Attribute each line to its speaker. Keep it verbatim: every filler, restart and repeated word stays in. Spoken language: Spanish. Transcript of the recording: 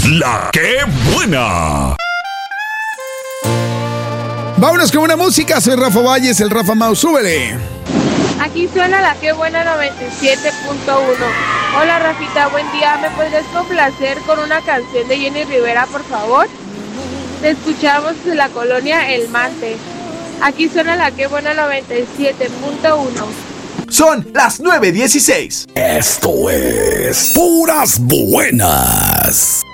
Speaker 1: La que buena.
Speaker 2: Vámonos con una música. Soy Rafa Valles, el Rafa Mau. Súbele.
Speaker 3: Aquí suena la que buena noventa y siete punto uno. Hola Rafita, buen día. ¿Me podrías complacer con una canción de Jenny Rivera, por favor? Te escuchamos desde la colonia El Mante. Aquí suena la que buena noventa y siete punto uno.
Speaker 4: Son las nueve dieciséis.
Speaker 1: Esto es Puras Buenas.